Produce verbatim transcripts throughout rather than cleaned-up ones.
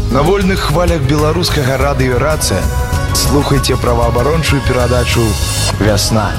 На вольных хвалях беларускага радыё «Рацыя» слухайте праваабарончую перадачу «Вясна».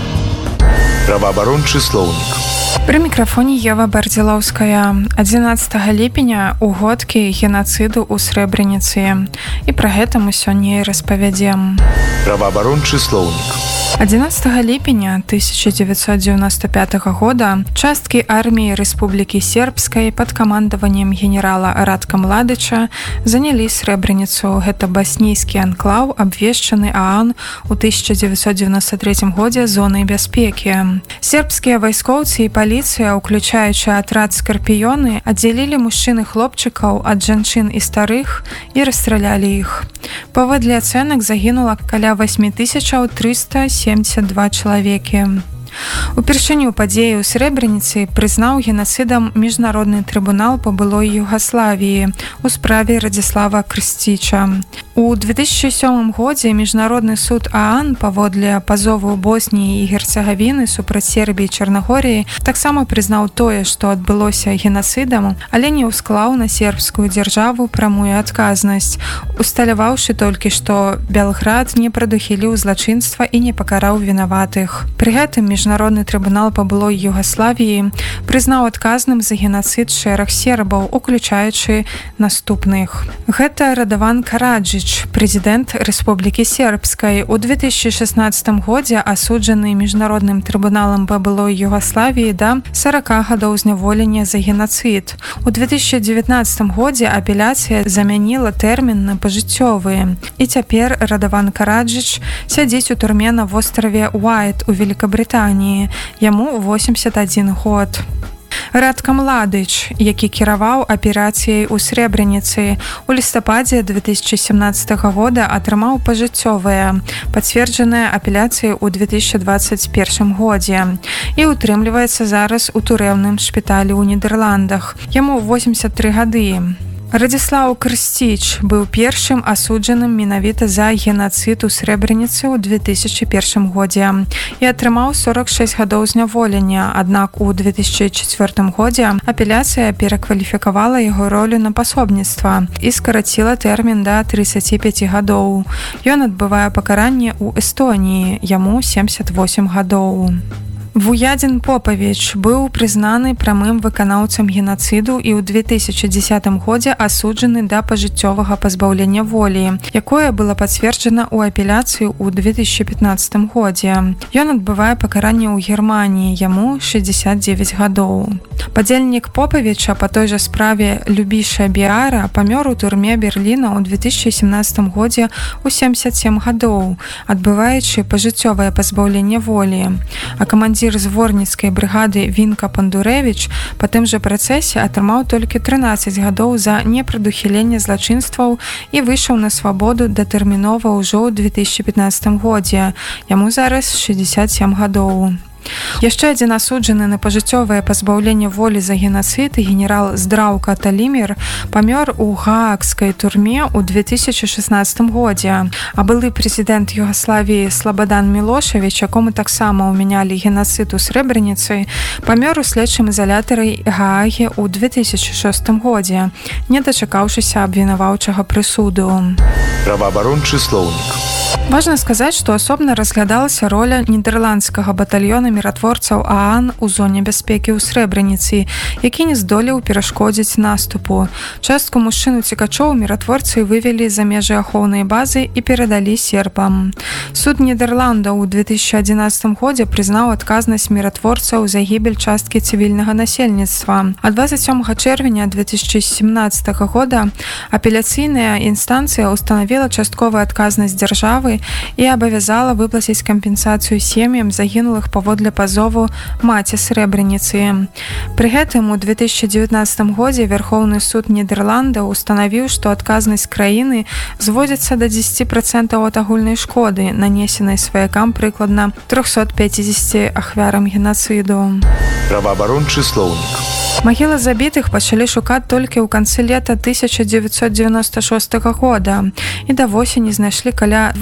Праваабарончы слоўнік. Пры мікрафоне Ева Бардзілаўская. адзінаццатага ліпеня у годкі генацыду ў Срэбраніцы. І пра гэта мы сёння і распавядзем. Праваабарончы слоўнік. адзінаццатага ліпеня тысяча дзевяцьсот дзевяносто пятага года часткі арміі Рэспублікі Сербскай пад камандаваннем генерала Радка Младыча занялі Срэбраніцу. Гэта баснійскі анклаў, абвешчаны ААН у тысяча дзевяцьсот дзевяносто трэцім годзе зонай бяспекі. Сербскія вайскоўцы і паліцыя, уключаючы атрад «Скарпіёны», аддзялілі мужчын і хлопчыкаў ад жанчын і старых і расстралялі іх. Паводле ацэнак загінула каля восемь тысяч триста семьдесят два чалавекі. Упершыню падзеі ў Срэбраніцы прызнаў генацыдам Міжнародны трыбунал па былой Югаславіі у справе Радзіслава Крсціча. У две тысячи сёмым годзе Міжнародны суд ААН паводле пазову Босніі і Герцегавіны супраць Сербіі і Чарнагоріі таксама прызнаў тое, што адбылося генацыдам, але не ўсклаў на сербскую дзяржаву прамую адказнасць, усталяваўшы толькі, што Белград не прадухіліў злачынства і не пакараў вінаватых. Пры гэтым Міжнародны трыбунал па былой Югаславіі прызнаў адказным за генацыд шэраг сербаў, уключаючы наступных. Гэта Радаван Караджыч, прэзідэнт Рэспублікі Сербскай, у две тысячи шестнадцатым годзе асуджаны Міжнародным трыбуналам па былой Югаславіі да сорока гадоў зняволення за генацыд. У две тысячи девятнадцатым годзе апеляцыя замяніла тэрмін на пажыццёвы. І цяпер Радаван Караджыч сядзіць у турме на востраве Уайт у Великабрытаніі. Яму восемьдесят один год. Радка Младыч, які кіраваў аперацыяй у Срэбраніцы, у лістападзе две тысячи семнадцатага года атрымаў пажыццёвае, пацверджанае апеляцыяй у две тысячи двадцать первым годзе і утрымліваецца зараз у турэўным шпіталі ў Нідерландах. Яму восемьдесят три гады. Радзіслаў Крсціч быў першым асуджаным менавіта за генацыд у Срэбраніцы ў две тысячи первым годзе і атрымаў сорок шесть гадоў зняволення, аднак у две тысячи четвёртым годзе апеляцыя перакваліфікавала яго ролю на пасобніцтва і скараціла тэрмін да тридцати пяти гадоў. Ён адбывае пакаранне ў Эстоніі, яму семьдесят восемь гадоў. Вуядзін Попавіч быў прызнаны прамым выканаўцам генацыду і ў две тысячи десятым годзе асуджаны да пажыццёвага пазбаўлення волі, якое было пацверджана ў апеляцыю ў две тысячи пятнадцатым годзе. Ён адбывае пакаранне ў Германіі, яму шестьдесят девять гадоў. Падзельнік Попавіча па той жа справе Любіша Біара памёр у турме Берліна ў две тысячи семнадцатым годзе ў семьдесят семь гадоў, адбываючы пажыццёвае пазбаўленне волі. А камандзір зворніцкай брыгады Вінка Пандурэвіч па тым жа працэсе атрымаў толькі трынаццаць гадоў за непрадухіленне злачынстваў і выйшаў на свабоду датэрмінова ўжо ў две тысячи пятнадцатым годзе. Яму зараз шестьдесят семь гадоў. Яшчэ адзін асуджаны на пажыццёвае пазбаўленне волі за генацыд генерал Здраўка Талімір памёр у гаагскай турме ў две тысячи шестнадцатым годзе, а былы прэзідэнт Югаславіі Слабадан Мілошавіч, якому таксама ўмянялі генацыд у Срэбраніцы, памёр у следчым ізалятары Гаагі ў две тысячи шостым годзе, не дачакаўшыся абвінаваўчага прысуду. Праваабарончы слоўнік. Важна сказаць, што асобна разглядалася роля нідерландскага батальёна міратворцаў ААН у зоне бяспекі ў Срэбраніцы, які не здолеў перашкодзіць наступу. Частку мужчын-уцекачоў міратворцы вывелі за межы ахоўнай базы і перадалі сербам. Суд Нідерландаў у две тысячи одиннадцатым годзе прызнаў адказнасць міратворцаў за гібель часткі цывільнага насельніцтва. А двадцать сёмага чэрвеня две тысячи семнадцатага года апеляцыйная інстанцыя устанавіла частковую адказнасць дзяржавы і абавязала выплаціць кампенсацыю сем'ям загінулых паводле пазову маці Срэбраніцы. Пры гэтым у две тысячи девятнадцатым годзе Вярхоўны суд Нідерландаў устанавіў, што адказнасць краіны зводзіцца да дзесяці працэнтаў ад агульнай шкоды, нанесенай сваякам прыкладна трёхсот пяцідзесяці ахвярам генацыду. Праваабарончы слоўнік. Магілы забітых пачалі шукаць толькі ў канцы лета тысяча дзевяцьсот дзевяносто шостага года і да восені знайшлі каля двухсот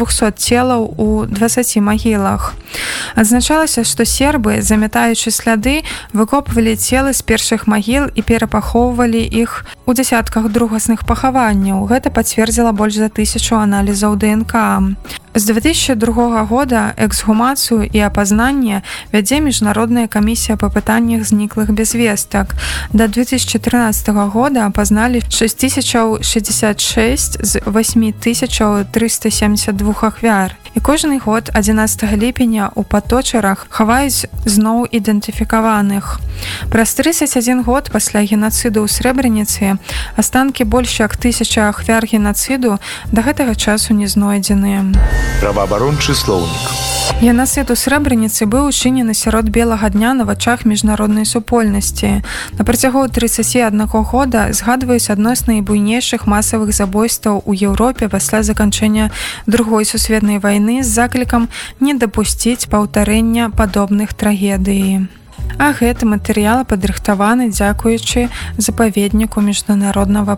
двухсот целаў у дваццаці магілах. Адзначалася, што сербы, замятаючы сляды, выкопвалі целы з першых магіл і перапахоўвалі іх у дзясятках другасных пахаванняў. Гэта пацвердзіла больш за тысячу аналізаў ДНК. З две тысячи другога года эксгумацыю і апазнанне вядзе міжнародная камісія па пытаннях зніклых без вестак. Да две тысячи тринадцатого года апазналі шесть тысяч шестьдесят шесть з восемь тысяч триста семьдесят два ахвяр. І кожны год адзінаццатага ліпеня у паточарах хаваюць зноў ідэнтыфікаваных. Праз тридцать один год пасля генацыду ў Срэбраніцы астанкі больш як тысяча ахвяр генацыду да гэтага часу не знойдзеныя. Праваабарончы слоўнік. Генацыд у Срэбраніцы быў учынены сярод белага дня на вачах міжнароднай супольнасці. На працягу тридцати одного года згадваюць адно з найбуйнейшых масавых забойстваў у Еўропе пасля заканчэння Другой сусветнай вайны з заклікам не дапусціць паўтарэння падобных трагедый. А гэты матэрыял падрыхтаваны дзякуючы запаведніку міжнароднага